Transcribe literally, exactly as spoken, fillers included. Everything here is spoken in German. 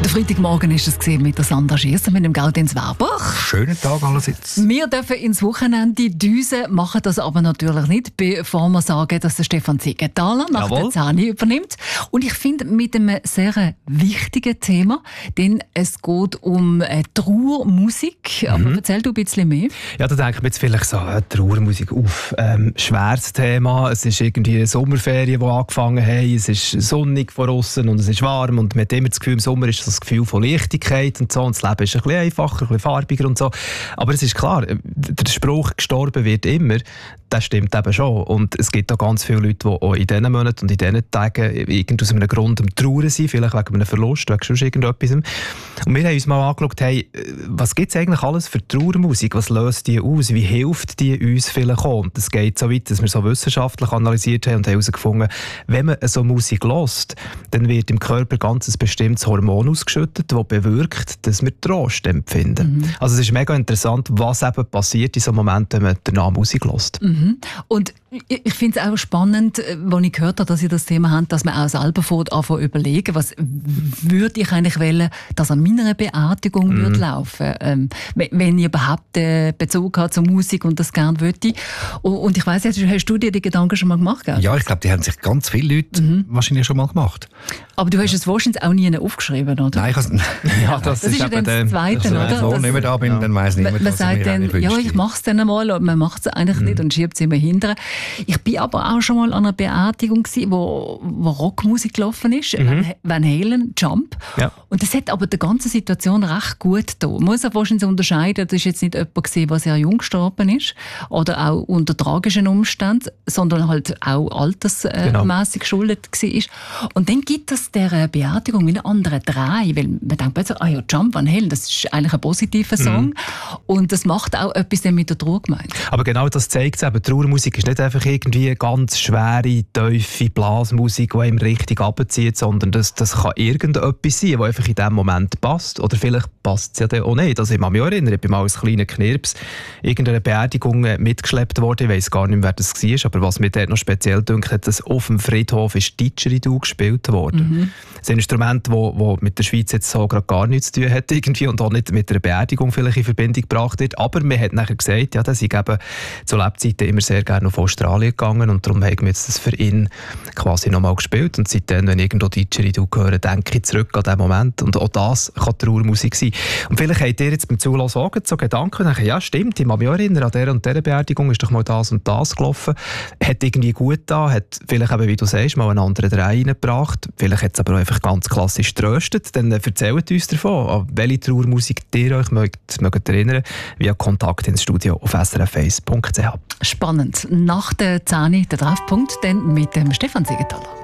Der Freitagmorgen ist es mit der Sandra Schiesser mit dem Gaudenz Werbach. Schönen Tag allerseits. Wir dürfen ins Wochenende düsen, machen das aber natürlich nicht, bevor wir sagen, dass der Stefan Siegenthaler nach der Zani übernimmt. Und ich finde, mit einem sehr wichtigen Thema, denn es geht um Trauermusik. Aber mhm. erzähl du ein bisschen mehr. Ja, da denke ich mir jetzt vielleicht so, äh, Trauermusik, uff, ähm, schweres Thema. Es ist irgendwie eine Sommerferien, die angefangen haben. Es ist sonnig von außen und es ist warm und man hat immer das Gefühl, im Sommer ist das Gefühl von Leichtigkeit und so. Und das Leben ist ein bisschen einfacher, ein bisschen farbiger und so. Aber es ist klar, der Spruch «gestorben wird immer», das stimmt eben schon. Und es gibt auch ganz viele Leute, die auch in diesen Monaten und in diesen Tagen irgend aus einem Grund am Trauern sind, vielleicht wegen einem Verlust, wegen sonst irgendetwas. Und wir haben uns mal angeschaut, hey, was gibt es eigentlich alles für Trauermusik? Was löst die aus? Wie hilft die uns vielleicht auch? Und das geht so weit, dass wir so wissenschaftlich analysiert haben und haben herausgefunden, wenn man so Musik hört, dann wird im Körper ganz ein bestimmtes Hormon ausgeschüttet, das bewirkt, dass wir Trost empfinden. Mhm. Also es ist mega interessant, was eben passiert in so Momenten, wenn man danach Musik hört. Mhm. Und ich finde es auch spannend, als ich gehört habe, dass ihr das Thema habt, dass man auch selber anfangen überlegen, was würde ich eigentlich wollen, dass an meiner Beerdigung mm. würde laufen, ähm, wenn ich überhaupt äh, Bezug habe zur Musik und das gerne würde. Und ich weiss, hast du dir die Gedanken schon mal gemacht? Gell? Ja, ich glaube, die haben sich ganz viele Leute mhm. wahrscheinlich schon mal gemacht. Aber du hast es wahrscheinlich auch nie aufgeschrieben, oder? Nein, ich has, ja, das, das ist ja dann das Zweite, also, oder? Wenn ich nicht mehr da bin, ja. dann weiss niemand, man was sagt ich mir dann, ja, ich mache es dann einmal, aber man macht es eigentlich mhm. nicht und schiebt es immer hinterher. Ich bin aber auch schon mal an einer Beerdigung gewesen, wo, wo Rockmusik gelaufen ist, mhm. Van Halen, Jump. Ja. Und das hat aber der ganzen Situation recht gut getan. Man muss auch wahrscheinlich unterscheiden, das war jetzt nicht jemand gewesen, der sehr jung gestorben ist oder auch unter tragischen Umständen, sondern halt auch altersmässig genau. geschuldet war. Und dann gibt es der Beerdigung wie einen anderen Dreh, weil man denkt plötzlich, ah ja, Jump, Van Halen, das ist eigentlich ein positiver Song mhm. und das macht auch etwas mit der Trauergemeinde. Aber genau das zeigt es eben, Trauermusik ist nicht einfach irgendwie ganz schwere, tiefe Blasmusik, die einem richtig runterzieht, sondern das, das kann irgendetwas sein, das einfach in diesem Moment passt. Oder vielleicht passt es ja dann auch nicht. Also ich kann mich auch erinnern, ich bin mal als kleiner Knirps irgendeiner Beerdigung mitgeschleppt worden. Ich weiss gar nicht mehr, wer das war, aber was mir dort noch speziell dünkt, hat, dass auf dem Friedhof ist Didgeridoo gespielt worden. Mhm. Das ist ein Instrument, das wo, wo mit der Schweiz jetzt so gerade gar nichts zu tun hat irgendwie und auch nicht mit einer Beerdigung vielleicht in Verbindung gebracht wird. Aber man hat nachher gesagt, ja, dass ich eben zu Lebzeiten immer sehr gerne auf Australien gegangen und darum haben wir jetzt das für ihn quasi nochmal gespielt. Und seitdem, wenn ich irgendwo Didgeridoo höre, denke ich zurück an diesen Moment. Und auch das kann Trauermusik sein. Und vielleicht habt ihr jetzt beim Zuhören so, so Gedanken und denken, ja stimmt, ich kann mich auch erinnern, an dieser und dieser Beerdigung ist doch mal das und das gelaufen. Hat irgendwie gut getan, hat vielleicht eben, wie du sagst, mal einen anderen Dreh reingebracht. Vielleicht hat es aber auch einfach ganz klassisch tröstet. Dann erzählt uns davon, an welche Trauermusik ihr euch mögt, mögt erinnern, via Kontakt ins Studio auf s r f eins punkt c h. Spannend. Nach der Zani, der Treffpunkt, dann mit dem Stefan Siegenthaler.